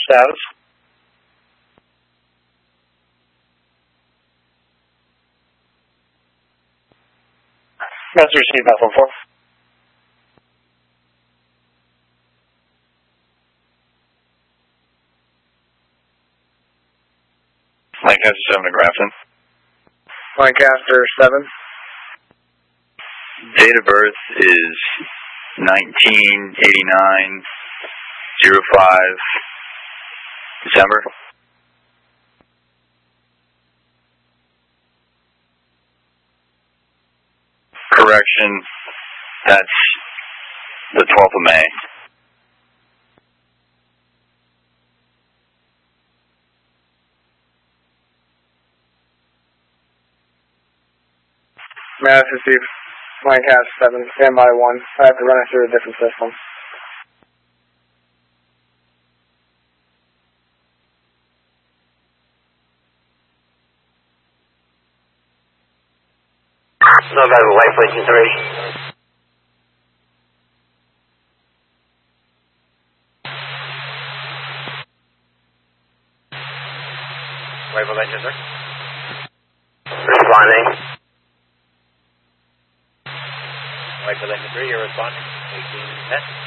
status. Message received, 514. Lancaster 7 to Grafton. Lancaster 7. Date of birth is 1989, 05, December. Correction, that's the 12th of May. Message received. Lancaster 7, standby 1. I have to run it through a different system. November, Waypoint 3. Waypoint 3. Responding. Waypoint 3, you're responding. 1810.